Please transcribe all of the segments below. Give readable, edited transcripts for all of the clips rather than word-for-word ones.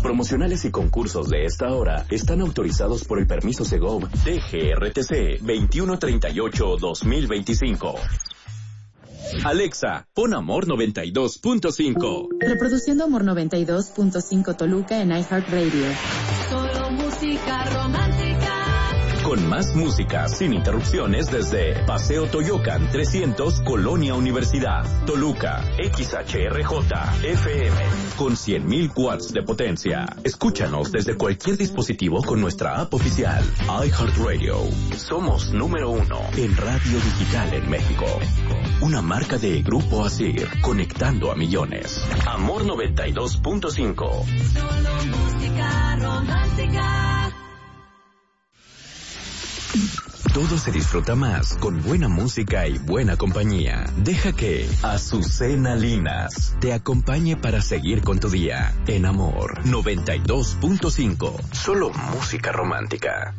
promocionales y concursos de esta hora están autorizados por el permiso Segov DGRTC 2138-2025. Alexa, pon Amor 92.5. Reproduciendo Amor 92.5 Toluca en iHeartRadio. Solo música romántica. Con más música, sin interrupciones desde Paseo Toyocan 300, Colonia Universidad, Toluca, XHRJ, FM, con 100.000 watts de potencia. Escúchanos desde cualquier dispositivo con nuestra app oficial, iHeartRadio. Somos número 1 en radio digital en México. Una marca de Grupo Asir, conectando a millones. Amor 92.5. Solo música romántica. Todo se disfruta más con buena música y buena compañía. Deja que Azucena Linas te acompañe para seguir con tu día en Amor 92.5. Solo música romántica.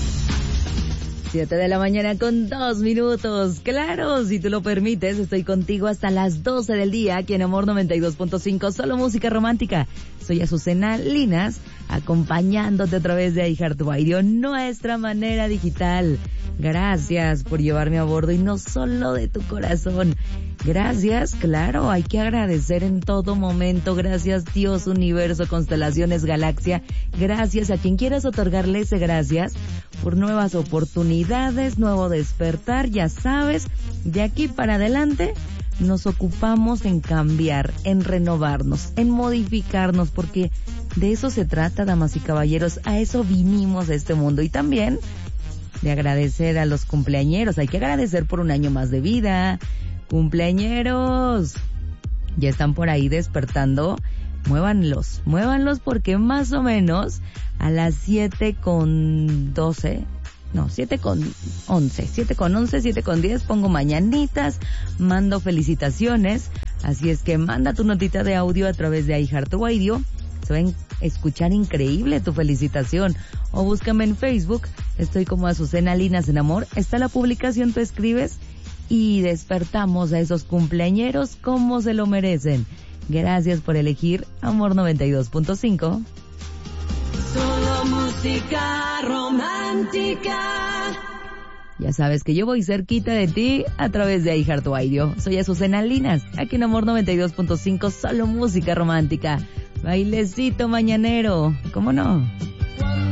7 de la mañana con 2 minutos. Claro, si tú lo permites, estoy contigo hasta las 12 del día aquí en Amor 92.5, solo música romántica. Soy Azucena Linas, acompañándote a través de iHeartRadio, nuestra manera digital. Gracias por llevarme a bordo y no solo de tu corazón. Gracias, claro, hay que agradecer en todo momento. Gracias Dios, universo, constelaciones, galaxia. Gracias a quien quieras otorgarle ese gracias por nuevas oportunidades, nuevo despertar. Ya sabes, de aquí para adelante nos ocupamos en cambiar, en renovarnos, en modificarnos, porque de eso se trata, damas y caballeros. A eso vinimos a este mundo. Y también de agradecer a los cumpleañeros. Hay que agradecer por un año más de vida. Cumpleañeros, ya están por ahí despertando. Muévanlos porque más o menos a las 7:11, 7:10 pongo mañanitas, mando felicitaciones. Así es que manda tu notita de audio a través de iHeartRadio. Se va a escuchar increíble tu felicitación. O búscame en Facebook, estoy como Azucena Linas en Amor. Está la publicación, tú escribes y despertamos a esos cumpleañeros como se lo merecen. Gracias por elegir Amor 92.5. Solo música romántica. Ya sabes que yo voy cerquita de ti a través de iHeartRadio. Soy Azucena Linas, aquí en Amor 92.5, solo música romántica. Bailecito mañanero, ¿cómo no?